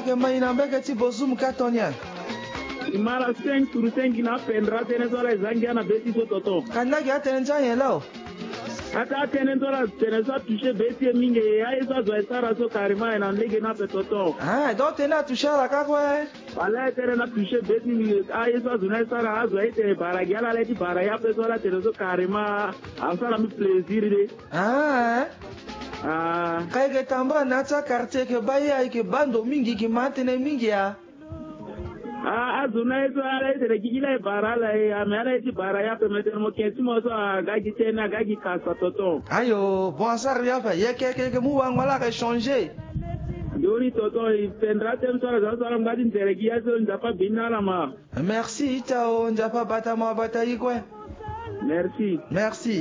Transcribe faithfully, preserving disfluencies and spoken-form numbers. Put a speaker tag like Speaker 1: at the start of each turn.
Speaker 1: la ke mai na mbeke ti bozum katonya.
Speaker 2: Imara cinq sur cinq na pendra tene sola zangia na beti so toto.
Speaker 1: Kana ga tene janye lo.
Speaker 2: Ata tene sola tene so toucher beti minge ya eso zo esara so karima na ndege na petoto.
Speaker 1: Ah, do tene toucher la ka kwa.
Speaker 2: Wala tene na toucher beti minge a eso zo na esara azo ite baragia la leti baraya pesola tene so karima asala mi plaisir de.
Speaker 1: Ah.
Speaker 2: Ah.
Speaker 1: Kai ke tamba na ta quartier ke baya ke bando mingi ke matene mingi ya.
Speaker 2: Ah, azuna eso ala ite gigila barala ya me ala ite baraya pe metene mo kesi mo so gaji tena gaji kasa toto.
Speaker 1: Ayo, bon ça rien fait. Ye ke ke mu wangala ka changer.
Speaker 2: Dori toto pendra tem so la so la ngadi nteregia so ndapa binala ma.
Speaker 1: Merci tao, ndapa bata ma bata ikwe.
Speaker 2: Merci.
Speaker 1: Merci.